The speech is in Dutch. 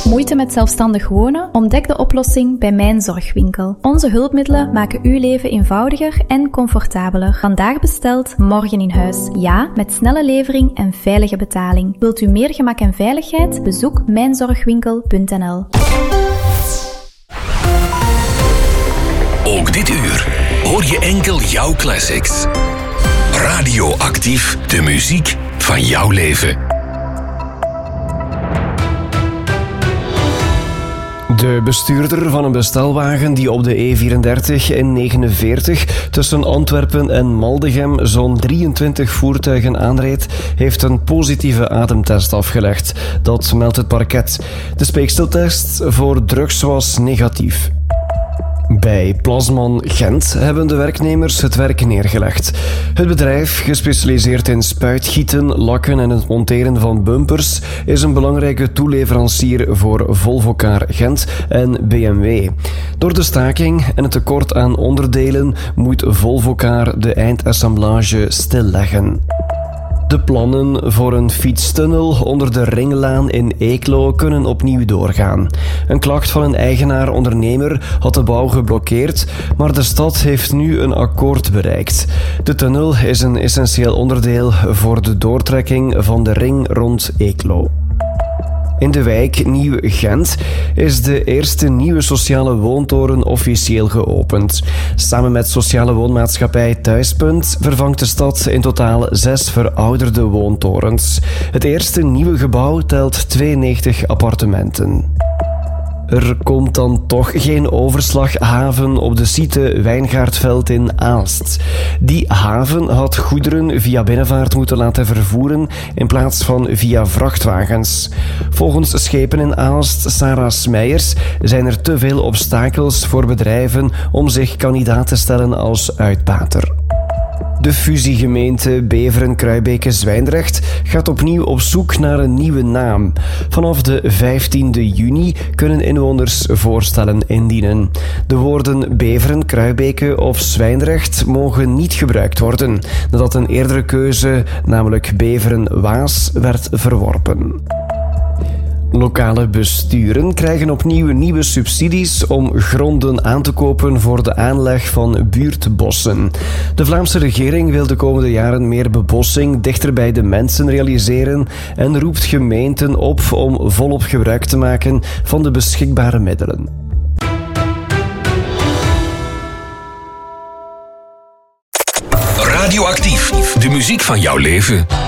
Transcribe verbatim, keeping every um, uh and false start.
Moeite met zelfstandig wonen? Ontdek de oplossing bij Mijn Zorgwinkel. Onze hulpmiddelen maken uw leven eenvoudiger en comfortabeler. Vandaag besteld, morgen in huis. Ja, met snelle levering en veilige betaling. Wilt u meer gemak en veiligheid? Bezoek mijn zorgwinkel punt n l. Ook dit uur hoor je enkel jouw classics. Radioactief, de muziek van jouw leven. De bestuurder van een bestelwagen die op de E vierendertig en negenenveertig tussen Antwerpen en Maldegem zo'n drieëntwintig voertuigen aanreed, heeft een positieve ademtest afgelegd. Dat meldt het parket. De speekseltest voor drugs was negatief. Bij Plasman Gent hebben de werknemers het werk neergelegd. Het bedrijf, gespecialiseerd in spuitgieten, lakken en het monteren van bumpers, is een belangrijke toeleverancier voor Volvocar Gent en B M W. Door de staking en het tekort aan onderdelen moet Volvocar de eindassemblage stilleggen. De plannen voor een fietstunnel onder de Ringlaan in Eeklo kunnen opnieuw doorgaan. Een klacht van een eigenaar-ondernemer had de bouw geblokkeerd, maar de stad heeft nu een akkoord bereikt. De tunnel is een essentieel onderdeel voor de doortrekking van de ring rond Eeklo. In de wijk Nieuw-Gent is de eerste nieuwe sociale woontoren officieel geopend. Samen met sociale woonmaatschappij Thuispunt vervangt de stad in totaal zes verouderde woontorens. Het eerste nieuwe gebouw telt tweeënnegentig appartementen. Er komt dan toch geen overslaghaven op de site Wijngaardveld in Aalst. Die haven had goederen via binnenvaart moeten laten vervoeren in plaats van via vrachtwagens. Volgens Schepen in Aalst, Sarah Smeijers, zijn er te veel obstakels voor bedrijven om zich kandidaat te stellen als uitbater. De fusiegemeente Beveren-Kruibeke-Zwijndrecht gaat opnieuw op zoek naar een nieuwe naam. Vanaf de vijftiende juni kunnen inwoners voorstellen indienen. De woorden Beveren, Kruibeke of Zwijndrecht mogen niet gebruikt worden, nadat een eerdere keuze, namelijk Beveren-Waas, werd verworpen. Lokale besturen krijgen opnieuw nieuwe subsidies om gronden aan te kopen voor de aanleg van buurtbossen. De Vlaamse regering wil de komende jaren meer bebossing dichter bij de mensen realiseren en roept gemeenten op om volop gebruik te maken van de beschikbare middelen. Radioactief, de muziek van jouw leven.